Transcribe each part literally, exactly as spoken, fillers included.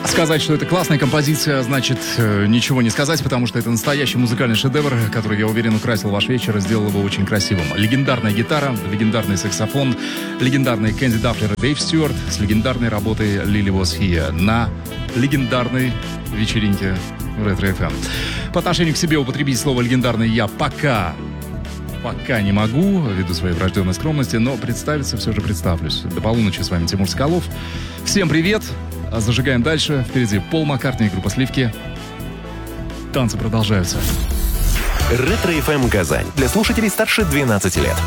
Сказать, что это классная композиция, значит ничего не сказать, потому что это настоящий музыкальный шедевр, который, я уверен, украсил ваш вечер и сделал его очень красивым. Легендарная гитара, легендарный саксофон, легендарный Кэнди Даффлер и Дэйв Стюарт с легендарной работой Lily Was Here на легендарной вечеринке Ретро эф эм. По отношению к себе употребить слово «легендарный» я пока... Пока не могу, ввиду своей врожденной скромности, но представиться все же представлюсь. До полуночи с вами Тимур Соколов. Всем привет! Зажигаем дальше. Впереди Пол Маккартни и группа «Сливки». Танцы продолжаются. Ретро эф эм Казань. Для слушателей старше двенадцати лет.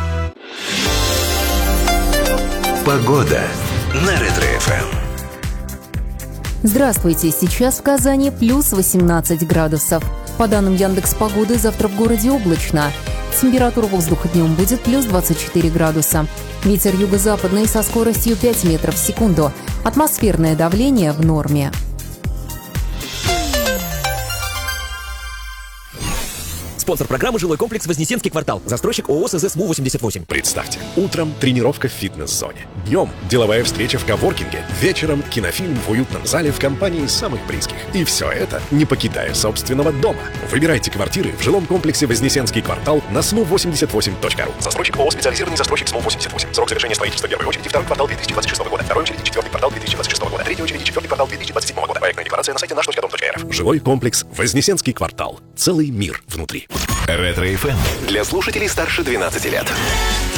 Погода на Ретро эф эм. Здравствуйте, сейчас в Казани плюс восемнадцать градусов. По данным Яндекс.Погоды, завтра в городе облачно. Температура воздуха днем будет плюс двадцать четыре градуса. Ветер юго-западный со скоростью пять метров в секунду. Атмосферное давление в норме. Спонсор программы «Жилой комплекс Вознесенский квартал». Застройщик ООО СЗ СМУ восемьдесят восемь. Представьте, утром тренировка в фитнес-зоне. Днем деловая встреча в коворкинге. Вечером кинофильм в уютном зале в компании самых близких. И все это не покидая собственного дома. Выбирайте квартиры в жилом комплексе Вознесенский квартал на сму восемьдесят восемь точка ру. Застройщик ООО «Специализированный застройщик СМУ восемьдесят восемь». Срок завершения строительства первой очереди второй квартал две тысячи двадцать шестого года. Второй очереди четвертый квартал две тысячи двадцать шестого года. Третьей очереди четвертый квартал две тысячи двадцать седьмого года. Проектная декларация на сайте наш точка дом точка эр эф. Жилой комплекс Вознесенский квартал. Целый мир внутри. Ретро эф эм для слушателей старше двенадцати лет.